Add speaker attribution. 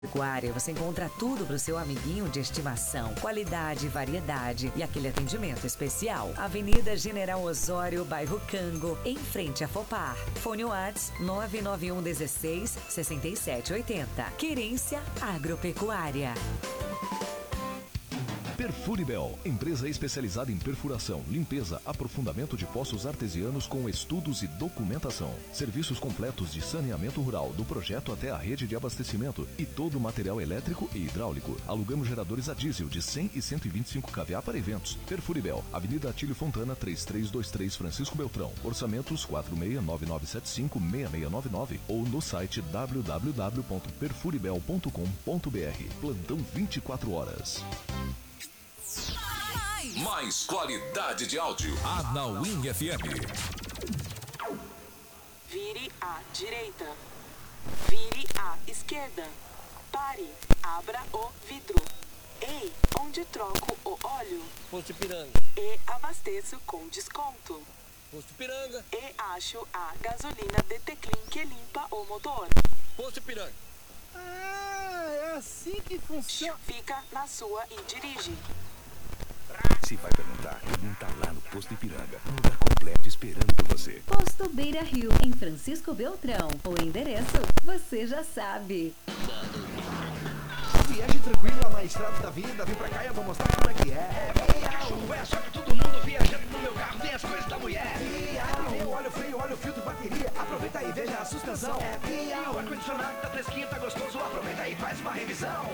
Speaker 1: Pecuária, você encontra tudo para o seu amiguinho de estimação. Qualidade, variedade e aquele atendimento especial. Avenida General Osório, bairro Cango, em frente a Fopar. Fone Whats 991 16 67 80. Querência Agropecuária.
Speaker 2: Perfuribel, empresa especializada em perfuração, limpeza, aprofundamento de poços artesianos com estudos e documentação. Serviços completos de saneamento rural, do projeto até a rede de abastecimento e todo o material elétrico e hidráulico. Alugamos geradores a diesel de 100 e 125 kVA para eventos. Perfuribel, Avenida Atílio Fontana, 3323 Francisco Beltrão. Orçamentos 4699756699 ou no site www.perfuribel.com.br. Plantão 24 horas.
Speaker 3: Mais qualidade de áudio. Anauim FM.
Speaker 4: Vire à direita. Vire à esquerda. Pare. Abra o vidro. Ei, onde troco o óleo?
Speaker 5: Posto Ipiranga.
Speaker 4: E abasteço com desconto.
Speaker 5: Posto Ipiranga.
Speaker 4: E acho a gasolina DT Clean que limpa o motor.
Speaker 5: Posto Ipiranga.
Speaker 6: Ah, é assim que funciona.
Speaker 4: Fica na sua e dirige.
Speaker 7: Se vai perguntar, pergunta lá no Posto Ipiranga. Um lugar completo esperando por você.
Speaker 8: Posto Beira Rio, em Francisco Beltrão. O endereço, você já sabe.
Speaker 9: Viaje tranquilo lá na estrada da vida. Vem pra cá e eu vou mostrar como é que é. É só que todo mundo viajando no meu carro. Tem as coisas da mulher. Olha o freio, olha o filtro, bateria. Aproveita aí, veja a suspensão. O ar-condicionado tá fresquinho, tá gostoso. Aproveita aí, faz uma revisão.